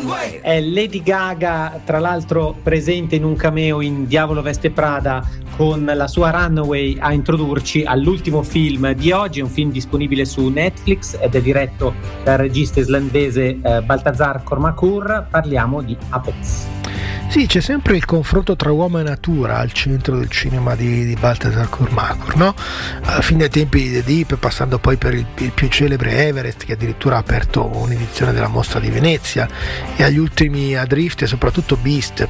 È Lady Gaga, tra l'altro presente in un cameo in Diavolo Veste Prada con la sua Runaway a introdurci all'ultimo film di oggi, un film disponibile su Netflix ed è diretto dal regista islandese Baltasar Kormákur. Parliamo di Apex. Sì, c'è sempre il confronto tra uomo e natura al centro del cinema di Baltasar Kormákur, no? Alla fine dei tempi di The Deep, passando poi per il più celebre Everest, che addirittura ha aperto un'edizione della Mostra di Venezia, e agli ultimi Adrift e soprattutto Beast.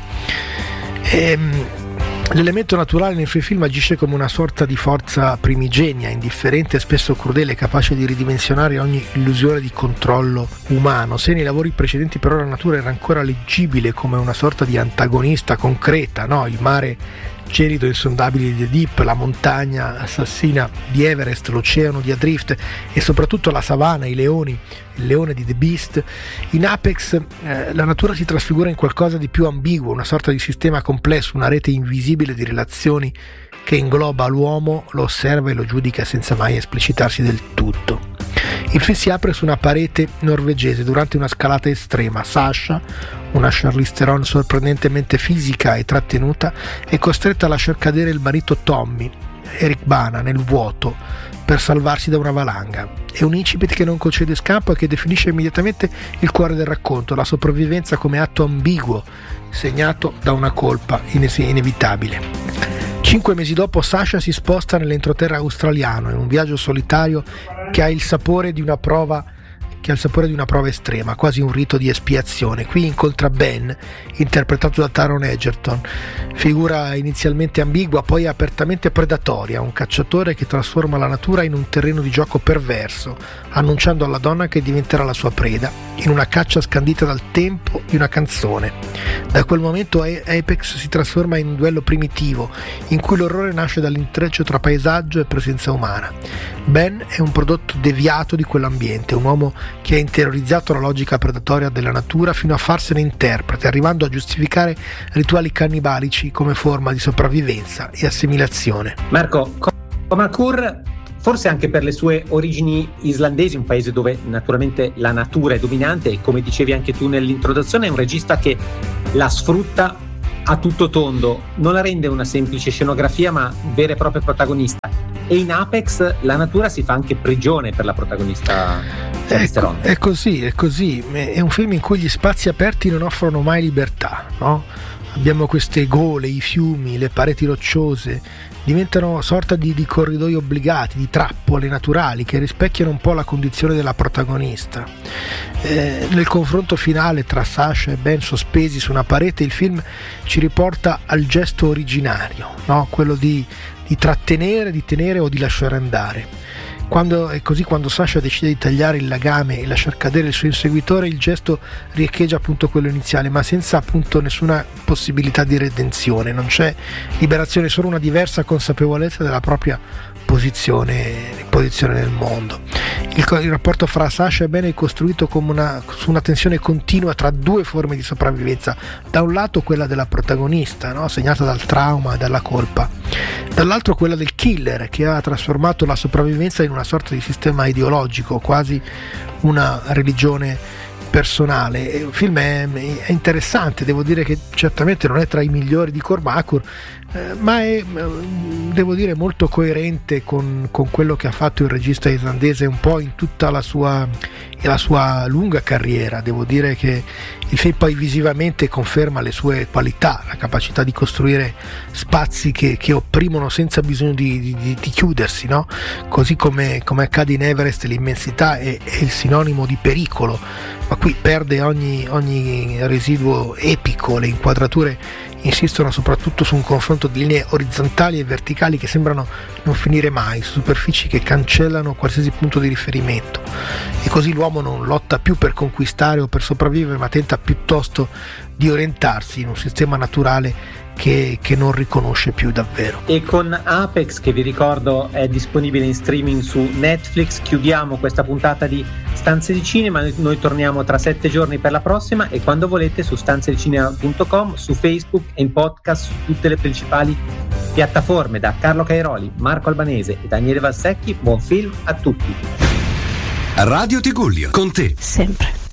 L'elemento naturale nei suoi film agisce come una sorta di forza primigenia, indifferente e spesso crudele, capace di ridimensionare ogni illusione di controllo umano. Se nei lavori precedenti però la natura era ancora leggibile come una sorta di antagonista concreta, no? Il mare gelido e insondabile di The Deep, la montagna assassina di Everest, l'oceano di Adrift e soprattutto la savana, i leoni, il leone di The Beast, in Apex la natura si trasfigura in qualcosa di più ambiguo, una sorta di sistema complesso, una rete invisibile di relazioni che ingloba l'uomo, lo osserva e lo giudica senza mai esplicitarsi del tutto. Il film si apre su una parete norvegese durante una scalata estrema. Sasha, una Charlize Theron sorprendentemente fisica e trattenuta, è costretta a lasciar cadere il marito Tommy, Eric Bana, nel vuoto per salvarsi da una valanga. È un incipit che non concede scampo e che definisce immediatamente il cuore del racconto, la sopravvivenza come atto ambiguo, segnato da una colpa inevitabile. 5 mesi dopo Sasha si sposta nell'entroterra australiano in un viaggio solitario che ha il sapore di una prova estrema, quasi un rito di espiazione. Qui incontra Ben, interpretato da Taron Egerton, figura inizialmente ambigua, poi apertamente predatoria, un cacciatore che trasforma la natura in un terreno di gioco perverso, annunciando alla donna che diventerà la sua preda, in una caccia scandita dal tempo di una canzone. Da quel momento Apex si trasforma in un duello primitivo, in cui l'orrore nasce dall'intreccio tra paesaggio e presenza umana. Ben è un prodotto deviato di quell'ambiente, un uomo che ha interiorizzato la logica predatoria della natura fino a farsene interprete, arrivando a giustificare rituali cannibalici come forma di sopravvivenza e assimilazione. Marco, Kormákur, forse anche per le sue origini islandesi, un paese dove naturalmente la natura è dominante e, come dicevi anche tu nell'introduzione, è un regista che la sfrutta a tutto tondo, non la rende una semplice scenografia ma vera e propria protagonista. E in Apex la natura si fa anche prigione per la protagonista. È così. È un film in cui gli spazi aperti non offrono mai libertà, no? Abbiamo queste gole, i fiumi, le pareti rocciose, diventano sorta di corridoi obbligati, di trappole naturali che rispecchiano un po' la condizione della protagonista. Nel confronto finale tra Sasha e Ben sospesi su una parete, il film ci riporta al gesto originario, no? Quello di trattenere, di tenere o di lasciare andare. Quando Sasha decide di tagliare il legame e lasciar cadere il suo inseguitore, il gesto riecheggia appunto quello iniziale, ma senza appunto nessuna possibilità di redenzione. Non c'è liberazione, solo una diversa consapevolezza della propria posizione nel mondo. Il rapporto fra Sasha e Ben è costruito su una tensione continua tra due forme di sopravvivenza: da un lato quella della protagonista, no? Segnata dal trauma e dalla colpa, dall'altro quella del killer che ha trasformato la sopravvivenza in una sorta di sistema ideologico, quasi una religione personale. Il film è interessante, devo dire che certamente non è tra i migliori di Kormákur, ma è, devo dire, molto coerente con quello che ha fatto il regista islandese un po' in tutta la sua lunga carriera. Devo dire che il film poi visivamente conferma le sue qualità, la capacità di costruire spazi che opprimono senza bisogno di chiudersi, no? Così come accade in Everest, l'immensità è il sinonimo di pericolo, ma qui perde ogni residuo epico. Le inquadrature insistono soprattutto su un confronto di linee orizzontali e verticali che sembrano non finire mai, su superfici che cancellano qualsiasi punto di riferimento, e così l'uomo non lotta più per conquistare o per sopravvivere, ma tenta piuttosto di orientarsi in un sistema naturale che non riconosce più davvero. E con Apex, che vi ricordo è disponibile in streaming su Netflix, chiudiamo questa puntata di Stanze di Cinema. Noi torniamo tra 7 giorni per la prossima, e quando volete su stanzedicinema.com, su Facebook e in podcast su tutte le principali piattaforme. Da Carlo Cairoli, Marco Albanese e Daniele Valsecchi, buon film a tutti. Radio Tigullio, con te sempre.